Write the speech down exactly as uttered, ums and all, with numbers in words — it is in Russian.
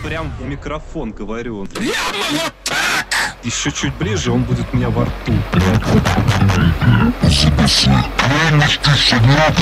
прям в микрофон говорю. Прямо вот так! Еще чуть ближе, он будет у меня во рту.